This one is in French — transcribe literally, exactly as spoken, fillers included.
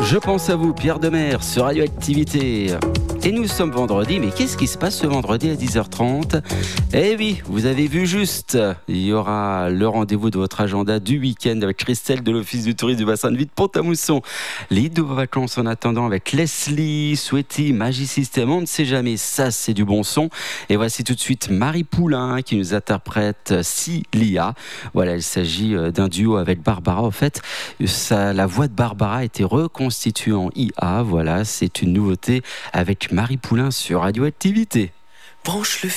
Je pense à vous, Pierre Demers, sur Radioactivité. Et nous sommes vendredi, mais qu'est-ce qui se passe ce vendredi à dix heures trente ? Eh oui, vous avez vu juste, il y aura le rendez-vous de votre agenda du week-end avec Christelle de l'Office du tourisme du bassin de vie de Pont-à-Mousson. Les deux vacances en attendant avec Leslie, Sweaty, Magic System, on ne sait jamais, ça c'est du bon son. Et voici tout de suite Marie Poulain qui nous interprète Cilia. Voilà, il s'agit d'un duo avec Barbara. En fait, ça, la voix de Barbara a été reconstituée en I A. Voilà, c'est une nouveauté avec Marie Poulain sur Radioactivité. Branche le